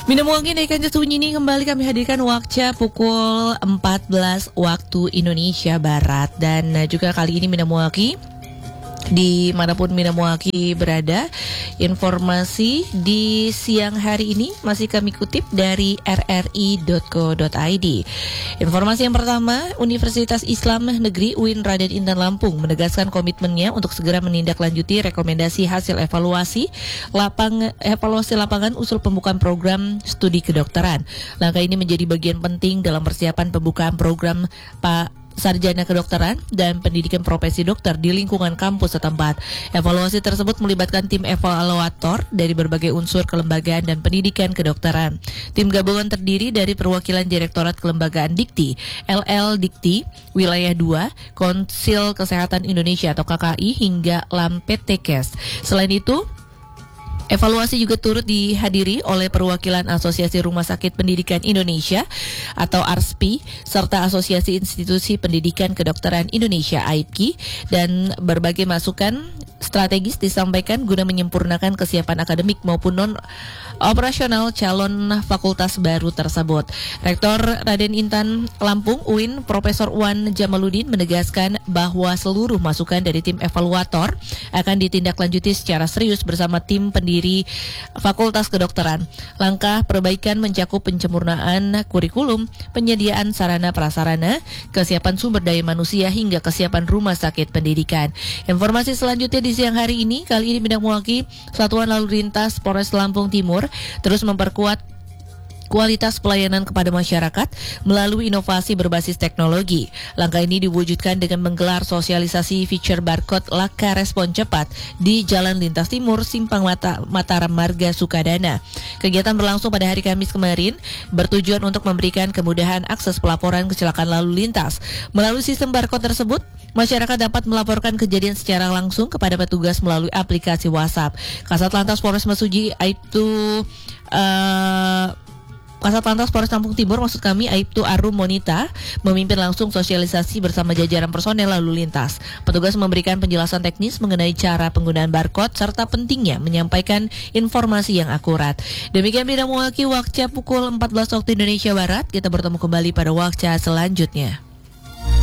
Minamwangi naikkan sunyi ini kembali kami hadirkan waktu pukul 14 waktu Indonesia Barat. Dan juga kali ini Minamwangi dimanapun Minamwangi berada, informasi di siang hari ini masih kami kutip dari rri.co.id. Informasi yang pertama, Universitas Islam Negeri UIN Raden Intan Lampung menegaskan komitmennya untuk segera menindaklanjuti rekomendasi hasil evaluasi lapangan usul pembukaan program studi kedokteran. Langkah ini menjadi bagian penting dalam persiapan pembukaan program sarjana kedokteran dan pendidikan profesi dokter di lingkungan kampus setempat. Evaluasi tersebut melibatkan tim evaluator dari berbagai unsur kelembagaan dan pendidikan kedokteran. Tim gabungan terdiri dari perwakilan Direktorat Kelembagaan Dikti, LL Dikti, Wilayah 2, Konsil Kesehatan Indonesia atau KKI hingga Lampetekes. Selain itu, evaluasi juga turut dihadiri oleh perwakilan Asosiasi Rumah Sakit Pendidikan Indonesia atau ARSPI serta Asosiasi Institusi Pendidikan Kedokteran Indonesia AIPKI, dan berbagai masukan strategis disampaikan guna menyempurnakan kesiapan akademik maupun non-operasional calon fakultas baru tersebut. Rektor Raden Intan Lampung UIN Profesor Wan Jamaluddin menegaskan bahwa seluruh masukan dari tim evaluator akan ditindaklanjuti secara serius bersama tim pendiri Fakultas Kedokteran. Langkah perbaikan mencakup penyempurnaan kurikulum, penyediaan sarana prasarana, kesiapan sumber daya manusia hingga kesiapan rumah sakit pendidikan. Informasi selanjutnya di siang hari ini, kali ini Minamwangi Satuan Lalu Lintas Polres Lampung Timur terus memperkuat kualitas pelayanan kepada masyarakat melalui inovasi berbasis teknologi. Langkah ini diwujudkan dengan menggelar sosialisasi feature barcode laka respon cepat di Jalan Lintas Timur, Simpang Mataram Marga Sukadana. Kegiatan berlangsung pada hari Kamis kemarin, bertujuan untuk memberikan kemudahan akses pelaporan kecelakaan lalu lintas. Melalui sistem barcode tersebut, masyarakat dapat melaporkan kejadian secara langsung kepada petugas melalui aplikasi WhatsApp. Kasat Lantas Polres Mesuji Kasat Lantas Polres Lampung Timur Aibtu Arum Monita memimpin langsung sosialisasi bersama jajaran personel lalu lintas. Petugas memberikan penjelasan teknis mengenai cara penggunaan barcode serta pentingnya menyampaikan informasi yang akurat. Demikian Minamwangi waktu pukul 14 waktu Indonesia Barat. Kita bertemu kembali pada waktu selanjutnya.